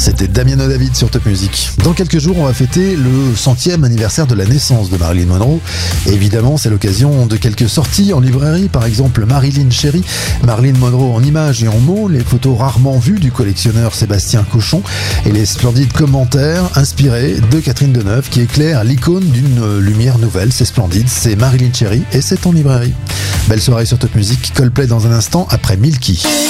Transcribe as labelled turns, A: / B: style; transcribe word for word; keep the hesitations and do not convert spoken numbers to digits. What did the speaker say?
A: C'était Damiano David sur Top Music. Dans quelques jours, on va fêter le centième anniversaire de la naissance de Marilyn Monroe. Et évidemment, c'est l'occasion de quelques sorties en librairie. Par exemple, Marilyn Chérie, Marilyn Monroe en images et en mots, les photos rarement vues du collectionneur Sébastien Cochon et les splendides commentaires inspirés de Catherine Deneuve qui éclaire l'icône d'une lumière nouvelle. C'est splendide, c'est Marilyn Chérie et c'est en librairie. Belle soirée sur Top Music. Coldplay dans un instant après Milky.